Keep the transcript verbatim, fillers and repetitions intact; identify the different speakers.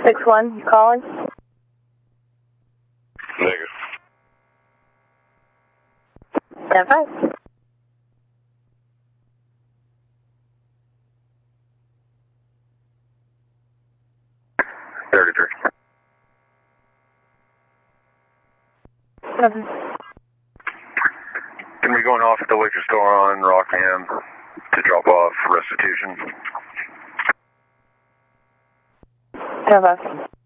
Speaker 1: six one, you calling?
Speaker 2: Negative.
Speaker 1: Stand by.
Speaker 2: thirty-three.
Speaker 1: Seven.
Speaker 2: Can we going off at the liquor store on Rockingham to drop off restitution?
Speaker 1: Stand by.